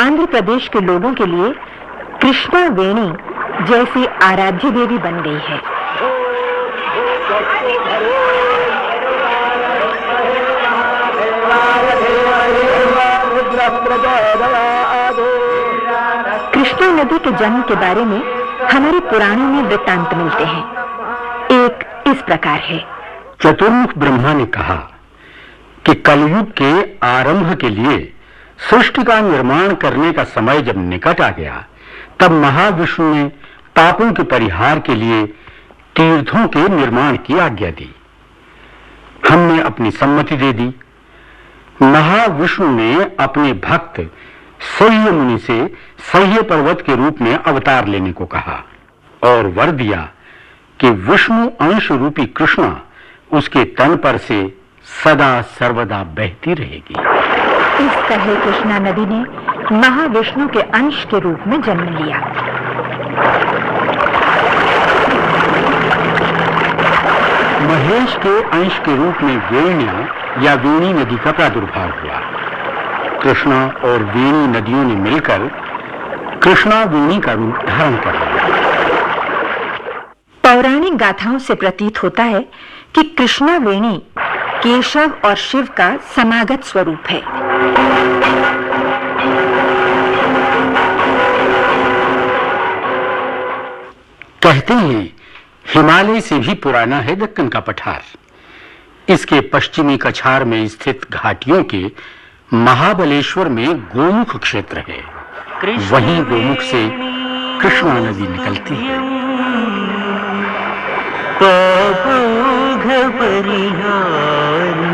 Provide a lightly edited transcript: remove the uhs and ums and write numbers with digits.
आंध्र प्रदेश के लोगों के लिए कृष्णा वेणी जैसी आराध्य देवी बन गई है। कृष्णा नदी के जन्म के बारे में हमारे पुराणों में वृत्तांत मिलते हैं। एक इस प्रकार है। चतुर्मुख ब्रह्मा ने कहा कि कलयुग के आरंभ के लिए सृष्टि का निर्माण करने का समय जब निकट आ गया, तब महाविष्णु ने पापों के परिहार के लिए तीर्थों के निर्माण की आज्ञा दी। हमने अपनी सम्मति दे दी। महाविष्णु ने अपने भक्त सह्य मुनि से सह्य पर्वत के रूप में अवतार लेने को कहा और वर दिया कि विष्णु अंश रूपी कृष्णा उसके तन पर से सदा सर्वदा बहती रहेगी। इस तरह कृष्णा नदी ने महाविष्णु के अंश के रूप में जन्म लिया। महेश के अंश के रूप में वेण्या या वेणी नदी का प्रादुर्भाव हुआ। कृष्णा और वेणी नदियों ने मिलकर कृष्णा वेणी का रूप धारण कर लिया। पौराणिक गाथाओं से प्रतीत होता है कि कृष्णा वेणी केशव और शिव का समागत स्वरूप है। कहते हैं हिमालय से भी पुराना है दक्कन का पठार। इसके पश्चिमी कछार में स्थित घाटियों के महाबलेश्वर में गोमुख क्षेत्र है। वहीं गोमुख से कृष्णा नदी निकलती है। पाप परिहार